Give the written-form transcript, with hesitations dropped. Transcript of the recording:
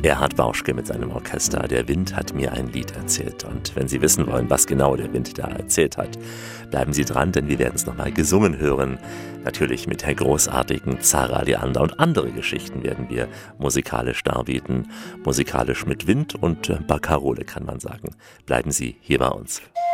Erhard Bauschke mit seinem Orchester. Der Wind hat mir ein Lied erzählt. Und wenn Sie wissen wollen, was genau der Wind da erzählt hat, bleiben Sie dran, denn wir werden es nochmal gesungen hören. Natürlich mit der großartigen Zara Leander, und andere Geschichten werden wir musikalisch darbieten. Musikalisch mit Wind und Barkarole, kann man sagen. Bleiben Sie hier bei uns.